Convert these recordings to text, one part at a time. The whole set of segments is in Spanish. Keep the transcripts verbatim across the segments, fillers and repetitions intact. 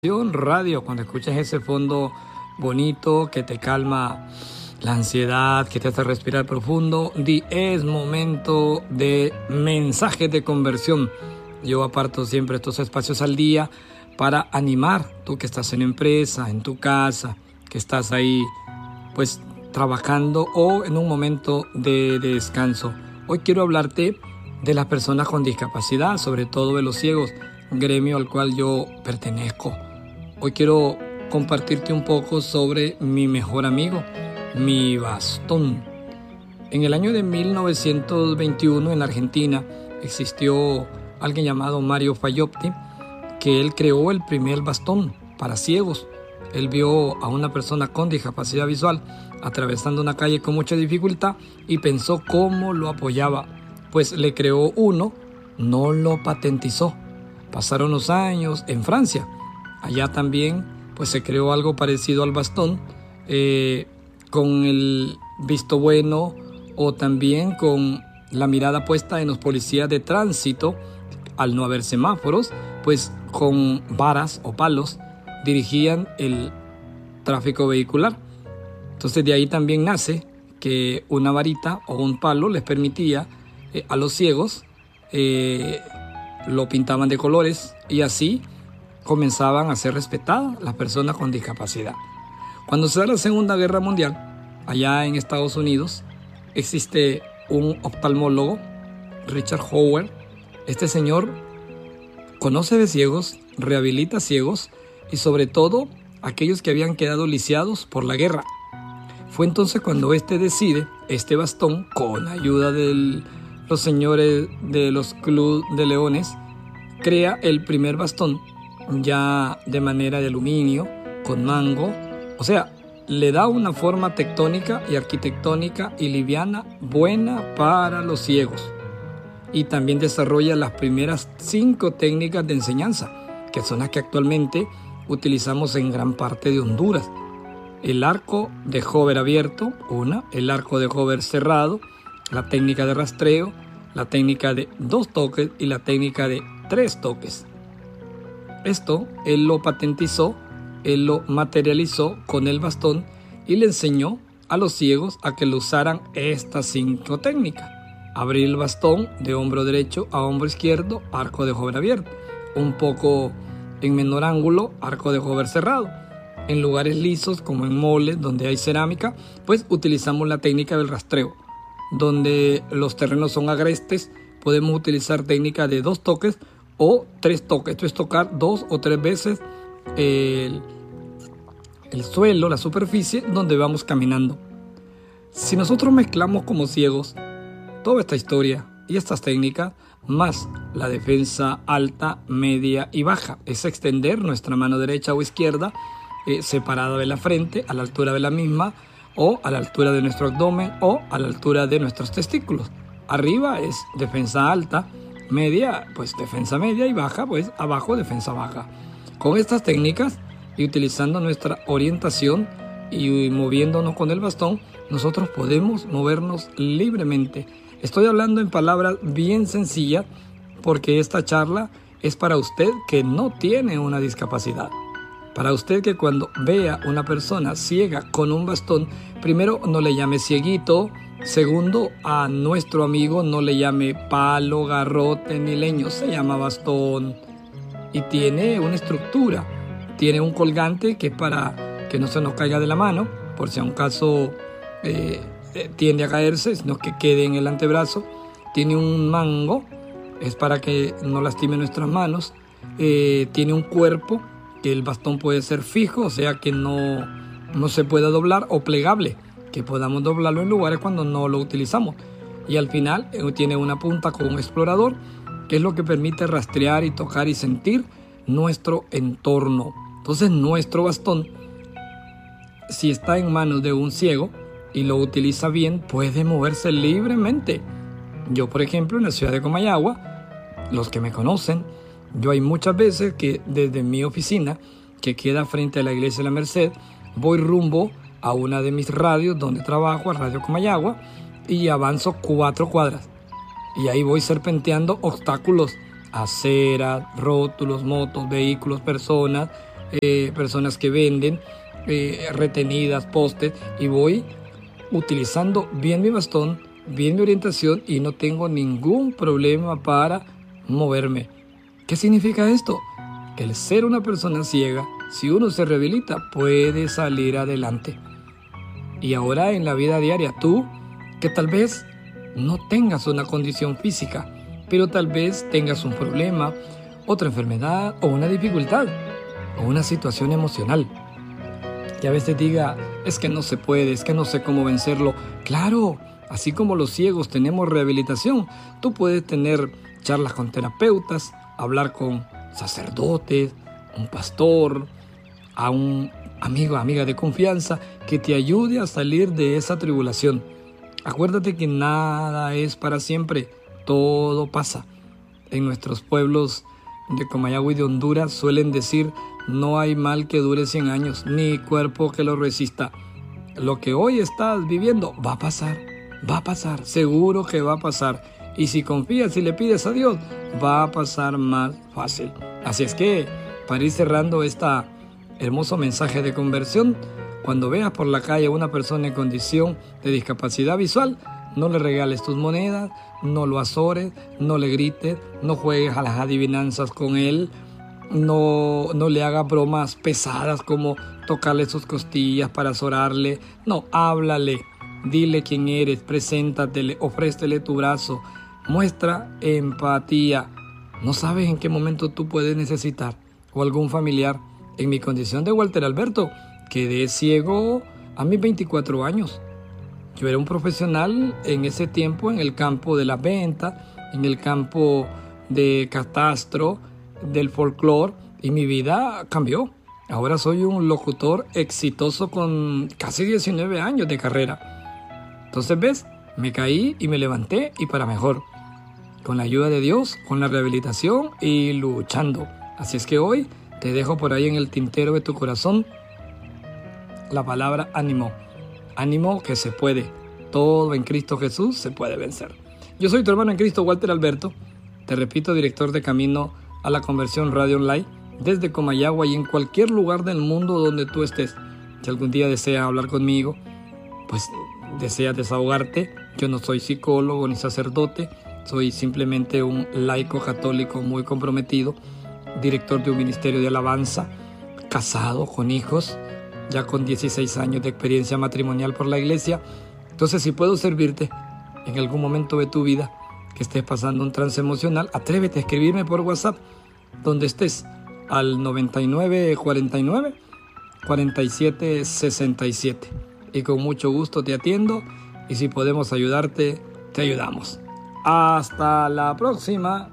Radio, cuando escuchas ese fondo bonito que te calma la ansiedad, que te hace respirar profundo, di es momento de mensajes de conversión. Yo aparto siempre estos espacios al día para animar, tú que estás en empresa, en tu casa, que estás ahí pues trabajando o en un momento de, de descanso. Hoy quiero hablarte de las personas con discapacidad, sobre todo de los ciegos, gremio al cual yo pertenezco. Hoy quiero compartirte un poco sobre mi mejor amigo, mi bastón. En el año de mil novecientos veintiuno en la Argentina existió alguien llamado Mario Faiopti, que él creó el primer bastón para ciegos. Él vio a una persona con discapacidad visual atravesando una calle con mucha dificultad y pensó cómo lo apoyaba. Pues le creó uno, no lo patentizó. Pasaron los años en Francia. Allá también pues se creó algo parecido al bastón, eh, con el visto bueno o también con la mirada puesta en los policías de tránsito. Al no haber semáforos, pues con varas o palos dirigían el tráfico vehicular. Entonces de ahí también nace que una varita o un palo les permitía eh, a los ciegos, eh, lo pintaban de colores y así comenzaban a ser respetadas las personas con discapacidad. Cuando se da la Segunda Guerra Mundial, allá en Estados Unidos, existe un oftalmólogo, Richard Howard. Este señor conoce de ciegos, rehabilita ciegos y sobre todo aquellos que habían quedado lisiados por la guerra. Fue entonces cuando este decide, este bastón, con ayuda de los señores de los Club de Leones, crea el primer bastón ya de manera de aluminio, con mango, o sea, le da una forma tectónica y arquitectónica y liviana buena para los ciegos. Y también desarrolla las primeras cinco técnicas de enseñanza, que son las que actualmente utilizamos en gran parte de Honduras. El arco de hover abierto, una, el arco de hover cerrado, la técnica de rastreo, la técnica de dos toques y la técnica de tres toques. Esto él lo patentizó, él lo materializó con el bastón y le enseñó a los ciegos a que lo usaran estas cinco técnicas. Abrir el bastón de hombro derecho a hombro izquierdo, arco de hover abierto. Un poco en menor ángulo, arco de hover cerrado. En lugares lisos como en moles donde hay cerámica, pues utilizamos la técnica del rastreo. Donde los terrenos son agrestes, podemos utilizar técnica de dos toques o tres toques. Esto es tocar dos o tres veces el, el suelo, la superficie donde vamos caminando. Si nosotros mezclamos como ciegos toda esta historia y estas técnicas, más la defensa alta, media y baja, es extender nuestra mano derecha o izquierda eh, separada de la frente, a la altura de la misma, o a la altura de nuestro abdomen, o a la altura de nuestros testículos. Arriba es defensa alta, media, pues defensa media, y baja, pues abajo defensa baja. Con estas técnicas y utilizando nuestra orientación y moviéndonos con el bastón, nosotros podemos movernos libremente. Estoy hablando en palabras bien sencillas porque esta charla es para usted que no tiene una discapacidad. Para usted que cuando vea una persona ciega con un bastón, primero no le llame cieguito. Segundo, a nuestro amigo no le llame palo, garrote ni leño, se llama bastón. Y tiene una estructura, tiene un colgante que es para que no se nos caiga de la mano, por si a un caso eh, tiende a caerse, sino que quede en el antebrazo. Tiene un mango, es para que no lastime nuestras manos. Eh, tiene un cuerpo, que el bastón puede ser fijo, o sea que no, no se pueda doblar, o plegable, que podamos doblarlo en lugares cuando no lo utilizamos. Y al final eh, tiene una punta con un explorador, que es lo que permite rastrear y tocar y sentir nuestro entorno. Entonces nuestro bastón, si está en manos de un ciego y lo utiliza bien, puede moverse libremente. Yo, por ejemplo, en la ciudad de Comayagua, los que me conocen, yo hay muchas veces que desde mi oficina, que queda frente a la iglesia de la Merced, voy rumbo a una de mis radios donde trabajo, a Radio Comayagua, y avanzo cuatro cuadras. Y ahí voy serpenteando obstáculos, aceras, rótulos, motos, vehículos, personas, eh, personas que venden, eh, retenidas, postes, y voy utilizando bien mi bastón, bien mi orientación y no tengo ningún problema para moverme. ¿Qué significa esto? Que el ser una persona ciega, si uno se rehabilita, puede salir adelante. Y ahora en la vida diaria, tú, que tal vez no tengas una condición física, pero tal vez tengas un problema, otra enfermedad o una dificultad o una situación emocional, que a veces diga, es que no se puede, es que no sé cómo vencerlo. Claro, así como los ciegos tenemos rehabilitación, tú puedes tener charlas con terapeutas, hablar con sacerdotes, un pastor, a un amigo, amiga de confianza que te ayude a salir de esa tribulación. Acuérdate que nada es para siempre, todo pasa. En nuestros pueblos de Comayagua y de Honduras suelen decir, no hay mal que dure cien años, ni cuerpo que lo resista. Lo que hoy estás viviendo va a pasar, va a pasar, seguro que va a pasar. Y si confías y le pides a Dios, va a pasar más fácil. Así es que, para ir cerrando este hermoso mensaje de conversión, cuando veas por la calle a una persona en condición de discapacidad visual, no le regales tus monedas, no lo azores, no le grites, no juegues a las adivinanzas con él, no, no le hagas bromas pesadas como tocarle sus costillas para azorarle. No, háblale, dile quién eres, preséntatele, ofrécele tu brazo, muestra empatía. No sabes en qué momento tú puedes necesitar, o algún familiar. En mi condición de Walter Alberto, quedé ciego a mis veinticuatro años. Yo era un profesional en ese tiempo en el campo de la venta, en el campo de catastro, del folclore, y mi vida cambió. Ahora soy un locutor exitoso con casi diecinueve años de carrera. Entonces, ¿ves? Me caí y me levanté, y para mejor. Con la ayuda de Dios, con la rehabilitación y luchando. Así es que hoy te dejo por ahí en el tintero de tu corazón la palabra ánimo. Ánimo que se puede. Todo en Cristo Jesús se puede vencer. Yo soy tu hermano en Cristo, Walter Alberto. Te repito, director de Camino a la Conversión Radio Online, desde Comayagua y en cualquier lugar del mundo donde tú estés. Si algún día deseas hablar conmigo, pues deseas desahogarte, yo no soy psicólogo ni sacerdote, soy simplemente un laico católico muy comprometido, director de un ministerio de alabanza, casado con hijos, ya con dieciséis años de experiencia matrimonial por la iglesia. Entonces, si puedo servirte en algún momento de tu vida que estés pasando un trance emocional, atrévete a escribirme por WhatsApp, donde estés, al noventa y nueve cuarenta y nueve cuarenta y siete sesenta y siete. Y con mucho gusto te atiendo, y si podemos ayudarte, te ayudamos. Hasta la próxima.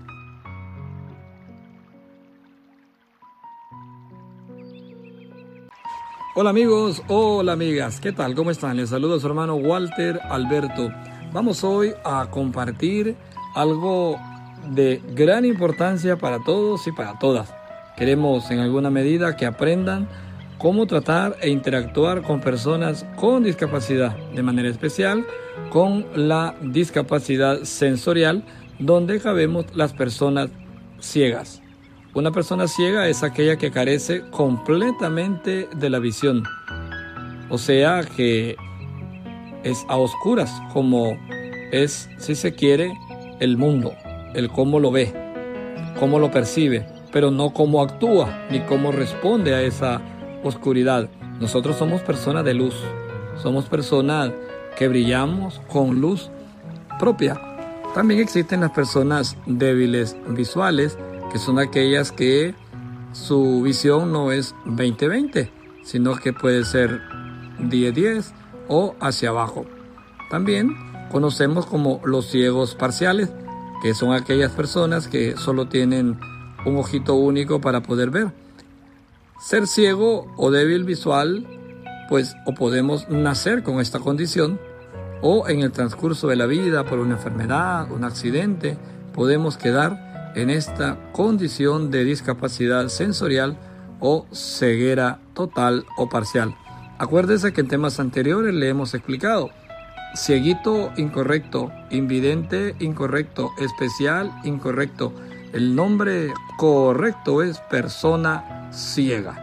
Hola amigos, hola amigas, ¿qué tal? ¿Cómo están? Les saludo a su hermano Walter Alberto. Vamos hoy a compartir algo de gran importancia para todos y para todas. Queremos en alguna medida que aprendan cómo tratar e interactuar con personas con discapacidad, de manera especial con la discapacidad sensorial, donde cabemos las personas ciegas. Una persona ciega es aquella que carece completamente de la visión, o sea que es a oscuras, como es, si se quiere, el mundo, el cómo lo ve, cómo lo percibe, pero no cómo actúa ni cómo responde a esa oscuridad. Nosotros somos personas de luz, somos personas que brillamos con luz propia. También existen las personas débiles visuales, que son aquellas que su visión no es veinte veinte, sino que puede ser diez diez o hacia abajo. También conocemos como los ciegos parciales, que son aquellas personas que solo tienen un ojito único para poder ver. Ser ciego o débil visual, pues o podemos nacer con esta condición, o en el transcurso de la vida, por una enfermedad, un accidente, podemos quedar en esta condición de discapacidad sensorial o ceguera total o parcial. Acuérdese que en temas anteriores le hemos explicado: cieguito incorrecto, invidente incorrecto, especial incorrecto. El nombre correcto es persona ciega,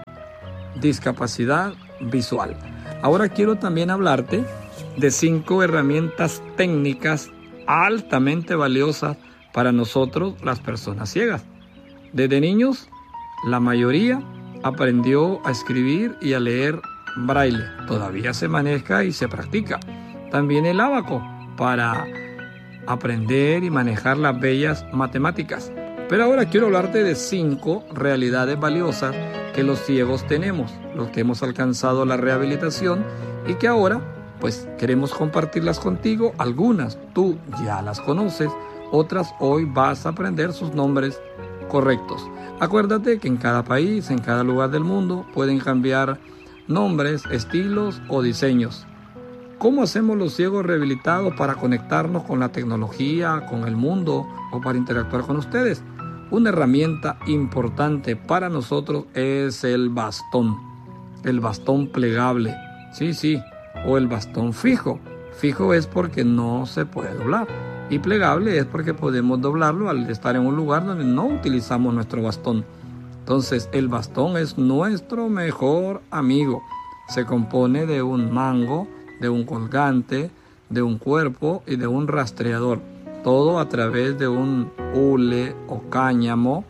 discapacidad visual. Ahora quiero también hablarte de cinco herramientas técnicas altamente valiosas para nosotros, las personas ciegas. Desde niños, la mayoría aprendió a escribir y a leer braille. Todavía se maneja y se practica. También el ábaco para aprender y manejar las bellas matemáticas. Pero ahora quiero hablarte de cinco realidades valiosas que los ciegos tenemos, los que hemos alcanzado la rehabilitación y que ahora pues queremos compartirlas contigo. Algunas tú ya las conoces, otras hoy vas a aprender sus nombres correctos. Acuérdate que en cada país, en cada lugar del mundo pueden cambiar nombres, estilos o diseños. ¿Cómo hacemos los ciegos rehabilitados para conectarnos con la tecnología, con el mundo o para interactuar con ustedes? Una herramienta importante para nosotros es el bastón, el bastón plegable, sí, sí, o el bastón fijo. Fijo es porque no se puede doblar y plegable es porque podemos doblarlo al estar en un lugar donde no utilizamos nuestro bastón. Entonces el bastón es nuestro mejor amigo. Se compone de un mango, de un colgante, de un cuerpo y de un rastreador. Todo a través de un hule o cáñamo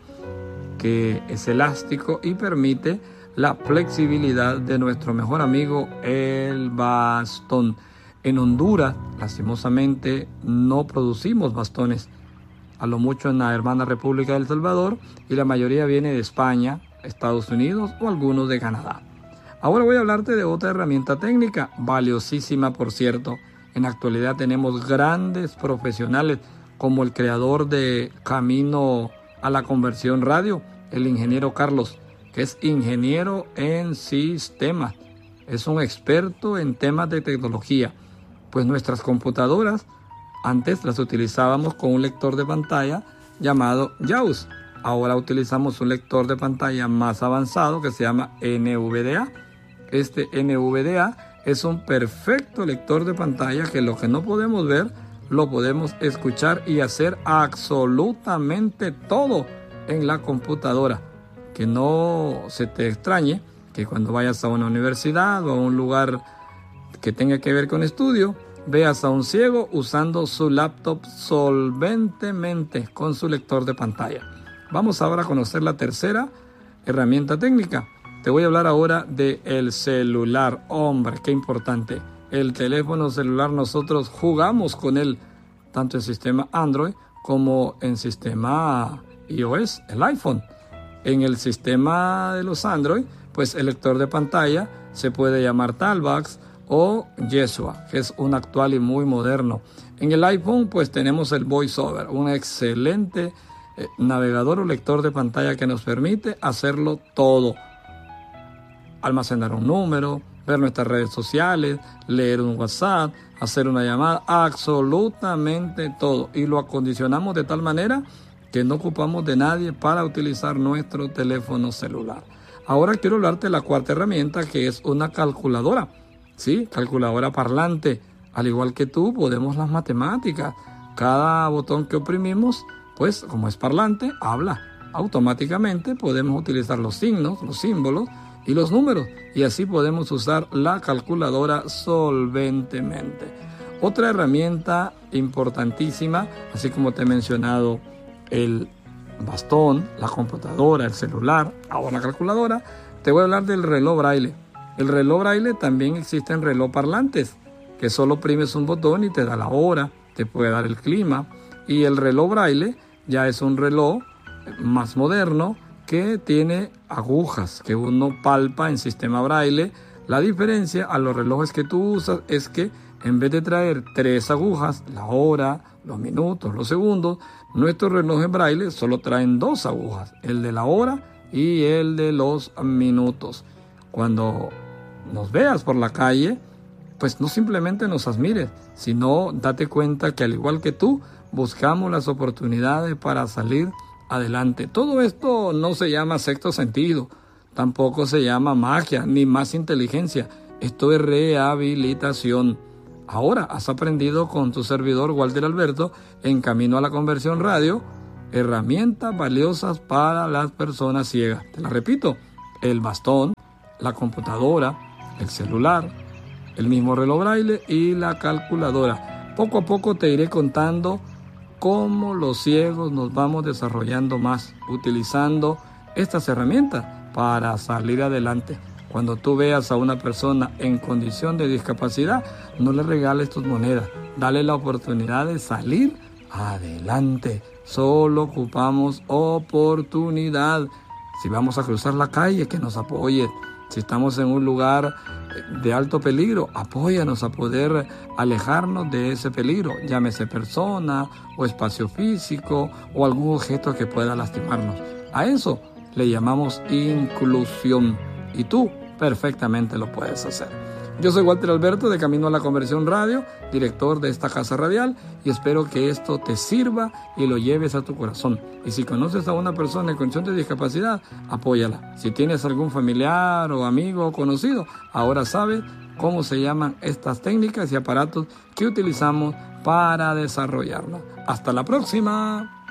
que es elástico y permite la flexibilidad de nuestro mejor amigo, el bastón. En Honduras, lastimosamente, no producimos bastones. A lo mucho en la hermana República de El Salvador y la mayoría viene de España, Estados Unidos o algunos de Canadá. Ahora voy a hablarte de otra herramienta técnica, valiosísima por cierto. En la actualidad tenemos grandes profesionales como el creador de Camino a la Conversión Radio, el ingeniero Carlos, que es ingeniero en sistemas. Es un experto en temas de tecnología. Pues nuestras computadoras antes las utilizábamos con un lector de pantalla llamado JAWS. Ahora utilizamos un lector de pantalla más avanzado que se llama N V D A. Este N V D A es un perfecto lector de pantalla que lo que no podemos ver, lo podemos escuchar y hacer absolutamente todo en la computadora. Que no se te extrañe que cuando vayas a una universidad o a un lugar que tenga que ver con estudio, veas a un ciego usando su laptop solventemente con su lector de pantalla. Vamos ahora a conocer la tercera herramienta técnica. Te voy a hablar ahora del celular. Hombre, qué importante. El teléfono celular, nosotros jugamos con él, tanto en sistema Android como en sistema iOS, el iPhone. En el sistema de los Android, pues el lector de pantalla se puede llamar Talkback o Yeshua, que es un actual y muy moderno. En el iPhone, pues tenemos el VoiceOver, un excelente eh, navegador o lector de pantalla que nos permite hacerlo todo. Almacenar un número, ver nuestras redes sociales, leer un WhatsApp, hacer una llamada, absolutamente todo. Y lo acondicionamos de tal manera que no ocupamos de nadie para utilizar nuestro teléfono celular. Ahora quiero hablarte de la cuarta herramienta, que es una calculadora. Sí, calculadora parlante. Al igual que tú, podemos las matemáticas. Cada botón que oprimimos, pues como es parlante, habla. Automáticamente podemos utilizar los signos, los símbolos y los números, y así podemos usar la calculadora solventemente. Otra herramienta importantísima, así como te he mencionado el bastón, la computadora, el celular, ahora la calculadora, te voy a hablar del reloj braille. El reloj braille también existen reloj parlantes, que solo oprimes un botón y te da la hora, te puede dar el clima, y el reloj braille ya es un reloj más moderno que tiene agujas que uno palpa en sistema braille. La diferencia a los relojes que tú usas es que en vez de traer tres agujas, la hora, los minutos, los segundos, nuestros relojes braille solo traen dos agujas, el de la hora y el de los minutos. Cuando nos veas por la calle, pues no simplemente nos admires, sino date cuenta que al igual que tú, buscamos las oportunidades para salir adelante. Todo esto no se llama sexto sentido, tampoco se llama magia, ni más inteligencia. Esto es rehabilitación. Ahora has aprendido con tu servidor Walter Alberto en Camino a la Conversión Radio, herramientas valiosas para las personas ciegas. Te la repito, el bastón, la computadora, el celular, el mismo reloj braille y la calculadora. Poco a poco te iré contando cómo los ciegos nos vamos desarrollando más utilizando estas herramientas para salir adelante. Cuando tú veas a una persona en condición de discapacidad, no le regales tus monedas, dale la oportunidad de salir adelante. Solo ocupamos oportunidad. Si vamos a cruzar la calle, que nos apoye. Si estamos en un lugar de alto peligro, apóyanos a poder alejarnos de ese peligro, llámese persona o espacio físico o algún objeto que pueda lastimarnos. A eso le llamamos inclusión y tú perfectamente lo puedes hacer. Yo soy Walter Alberto de Camino a la Conversión Radio, director de esta casa radial, y espero que esto te sirva y lo lleves a tu corazón. Y si conoces a una persona en condición de discapacidad, apóyala. Si tienes algún familiar o amigo o conocido, ahora sabes cómo se llaman estas técnicas y aparatos que utilizamos para desarrollarnos. Hasta la próxima.